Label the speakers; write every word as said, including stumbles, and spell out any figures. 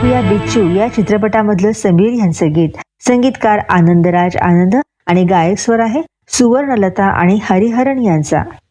Speaker 1: ऐकूया बिच्छू या चित्रपटामधलं समीर यांचं गीत. संगीतकार आनंदराज आनंद आणि गायक स्वर आहे सुवर्णलता आणि हरिहरन यांचा.